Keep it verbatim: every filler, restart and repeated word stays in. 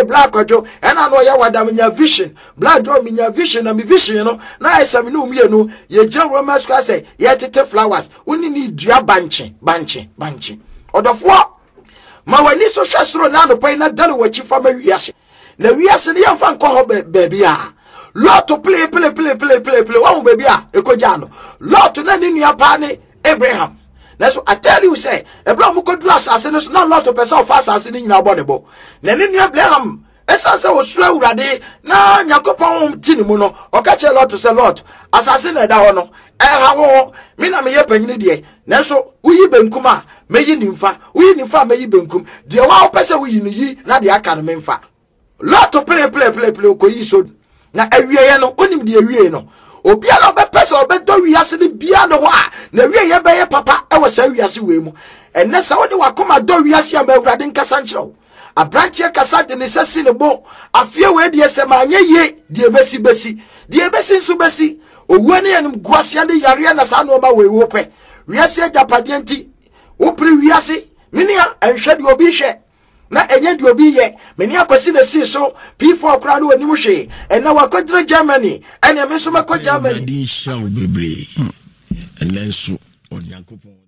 black ojo and I know ya wada minya vision black do minya vision na mi vision no na esam no mi enu ye John Roman Square say ye tete flowers uni ni dua banche banche banche odofo ma wani so hwesoro na no pai na dale wachi fama wiase na wiase ne yamfa nko ho baby a lot to play play play play play play wa baby a ekoja no lot na ni nua pa ne Abraham. That's what I tell you, say, a brown could do assassins, not lot of person fast assassinating our body. Then in your Abraham, as I was slow ready, now Yakopon Tinimuno, or catch a lot to say lot, assassinate that one. Eh, how Mina me penny day. Naso, we benkuma, may you nympha, we nympha may you benkum, the wow person we ye, not the academy fa. Lot to play, play, play, play, play, so. Now, every year, no, only the year, no. Obia no be person obe do wiase ni bia no ho a na wie ye be ye papa e wasa wiase we mu enne sa wo de wakoma do wiase am awurade nkasa nkyerɛw abrantie kasa de ne sesi ne bo afie we de yesem anye ye de besi besi de besi nso besi owu ne yenim guase ne yare na sa no ma we wo pɛ wiase agapade nti wo pri wiase minia enhwe de obi hwe na enye de obi ye meni akwasi na si so P four kra no anim hwe ena wakodre Germany ena me so makɔ Germany di shaw bebre enenso onyankopon